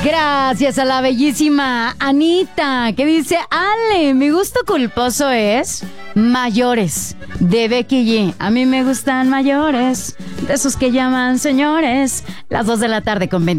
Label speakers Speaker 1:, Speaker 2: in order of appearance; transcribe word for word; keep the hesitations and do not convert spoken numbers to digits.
Speaker 1: Gracias a la bellísima Anita, que dice: Ale, mi gusto culposo es Mayores, de Becky G. A mí me gustan mayores, de esos que llaman señores. Las dos de la tarde con veintiséis